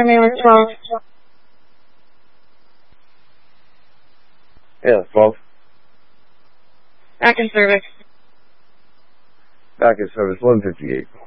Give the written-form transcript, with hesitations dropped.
Mailer 12. Yeah, 12. Back in service. Back in service 158.